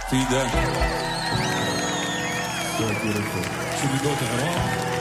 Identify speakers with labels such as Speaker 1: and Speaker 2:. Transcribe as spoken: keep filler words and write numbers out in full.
Speaker 1: Fide.
Speaker 2: So beautiful.
Speaker 1: Should we go to Iran?